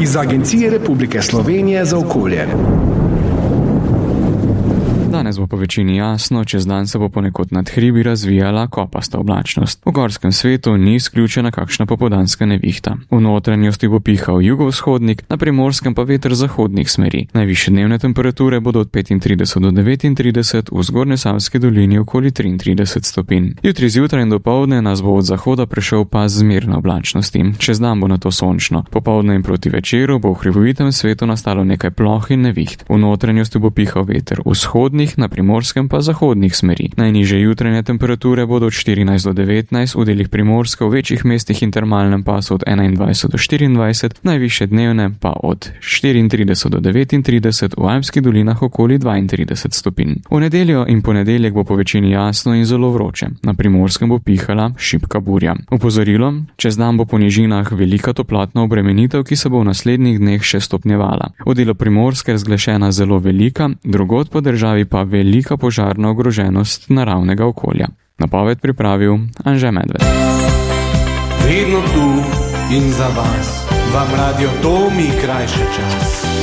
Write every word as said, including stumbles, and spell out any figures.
iz Agencije Republike Slovenije za okolje. Danes bo po večini jasno, čez dan se bo ponekod nad hribi razvijala kopasta oblačnost. V gorskem svetu ni izključena kakšna popoldanska nevihta. V notranjosti bo pihal jugovzhodnik, na Primorskem pa veter zahodnih smeri. Najvišje dnevne temperature bodo od petintrideset do devetintrideset, v Zgornjesavski dolini okoli triintrideset stopinj. Jutri zjutraj in dopoldne nas bo od zahoda prešel pas zmerne oblačnosti. Čez dan bo nato sončno. Popoldne in proti večeru bo v hribovitem svetu nastalo nekaj ploh in neviht. V notranjosti bo pihal veter vzhodnih, na Primorskem pa zahodnih smeri. Najnižje jutranje temperature bodo od štirinajst do devetnajst, v delih Primorska, v večjih mestih in termalnem pasu od enaindvajset do štiriindvajset, najvišje dnevne pa od štiriintrideset do devetintrideset, v Alpskih dolinah okoli dvaintrideset stopinj. V nedeljo in ponedeljek bo po večini jasno in zelo vroče. Na Primorskem bo pihala šibka burja. Opozorilo, čez dan bo po nižinah velika toplotna obremenitev, ki se bo v naslednjih dneh še stopnjevala. V delu Primorske je razglašena zelo velika, drugod po državi pa velika požarna ogroženost naravnega okolja. Napoved pripravil Anže Medved. Vedno tu in za vas, vam Radio Domi krajše čas.